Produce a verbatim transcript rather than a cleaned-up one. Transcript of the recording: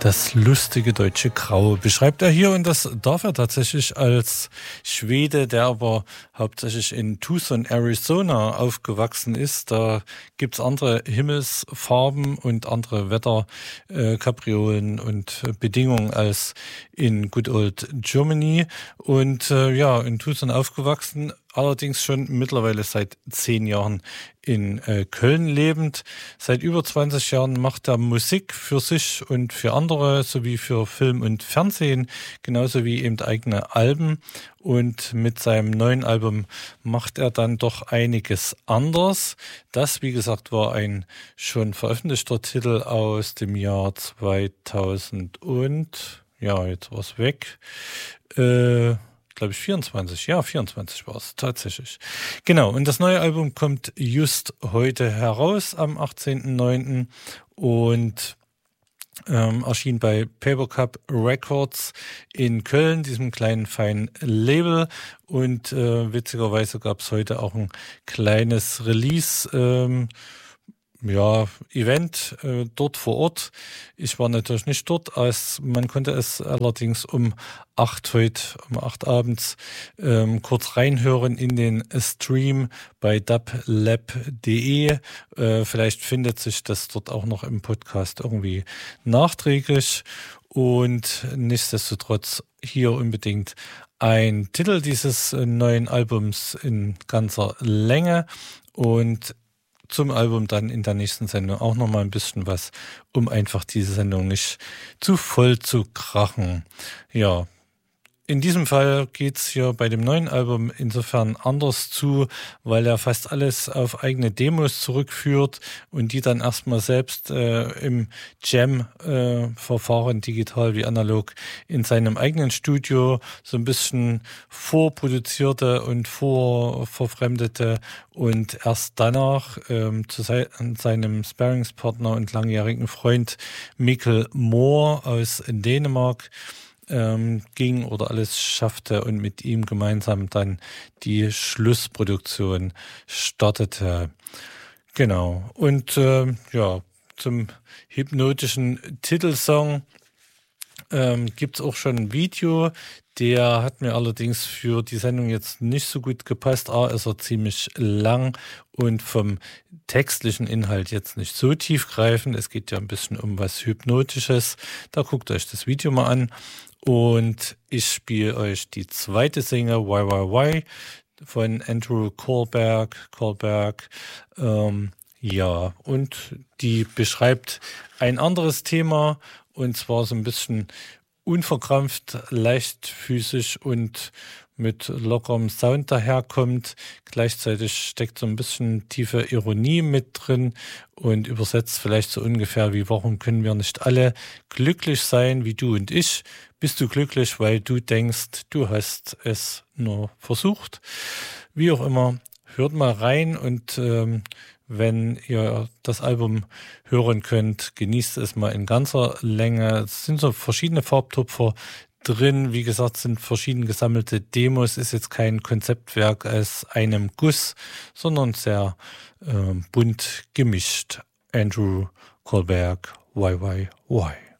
Das lustige deutsche Grau beschreibt er hier, und das darf er tatsächlich als Schwede, der aber hauptsächlich in Tucson, Arizona aufgewachsen ist. Da gibt's andere Himmelsfarben und andere Wetterkapriolen äh, und Bedingungen als in Good Old Germany. Und äh, ja, in Tucson aufgewachsen, allerdings schon mittlerweile seit zehn Jahren in äh, Köln lebend. Seit über zwanzig Jahren macht er Musik für sich und für andere, sowie für Film und Fernsehen, genauso wie eben eigene Alben. Und mit seinem neuen Album macht er dann doch einiges anders. Das, wie gesagt, war ein schon veröffentlichter Titel aus dem Jahr zweitausend und, ja, jetzt war's weg, äh, glaube ich vierundzwanzig, ja vierundzwanzig war es tatsächlich. Genau, und das neue Album kommt just heute heraus am achtzehnten neunten und ähm, erschien bei Papercup Records in Köln, diesem kleinen feinen Label, und äh, witzigerweise gab es heute auch ein kleines Release ähm, Ja, Event äh, dort vor Ort. Ich war natürlich nicht dort, als man konnte es allerdings um acht heute, um acht abends ähm, kurz reinhören in den Stream bei dublab punkt de. Äh, vielleicht findet sich das dort auch noch im Podcast irgendwie nachträglich. Und nichtsdestotrotz hier unbedingt ein Titel dieses äh, neuen Albums in ganzer Länge, und zum Album dann in der nächsten Sendung auch nochmal ein bisschen was, um einfach diese Sendung nicht zu voll zu krachen. Ja, in diesem Fall geht's hier bei dem neuen Album insofern anders zu, weil er fast alles auf eigene Demos zurückführt und die dann erstmal selbst äh, im Jam-Verfahren, äh, digital wie analog, in seinem eigenen Studio so ein bisschen vorproduzierte und vorverfremdete und erst danach ähm, zu se- seinem Sparringspartner und langjährigen Freund Mikkel Moore aus Dänemark Ähm, ging oder alles schaffte und mit ihm gemeinsam dann die Schlussproduktion startete. Genau. Und ähm, ja, zum hypnotischen Titelsong ähm, gibt's auch schon ein Video. Der hat mir allerdings für die Sendung jetzt nicht so gut gepasst. A, ist er ziemlich lang und vom textlichen Inhalt jetzt nicht so tiefgreifend. Es geht ja ein bisschen um was Hypnotisches. Da guckt euch das Video mal an. Und ich spiele euch die zweite Single, Why Why Why, von Andrew Kohlberg. Kohlberg, ähm, ja, und die beschreibt ein anderes Thema, und zwar so ein bisschen unverkrampft, leichtfüßig und mit lockerem Sound daherkommt. Gleichzeitig steckt so ein bisschen tiefe Ironie mit drin und übersetzt vielleicht so ungefähr wie: Warum können wir nicht alle glücklich sein wie du und ich? Bist du glücklich, weil du denkst, du hast es nur versucht? Wie auch immer, hört mal rein, und ähm, wenn ihr das Album hören könnt, genießt es mal in ganzer Länge. Es sind so verschiedene Farbtupfer drin. Wie gesagt, sind verschieden gesammelte Demos. Ist jetzt kein Konzeptwerk aus einem Guss, sondern sehr äh, bunt gemischt. Andrew Kohlberg, Why Why Why.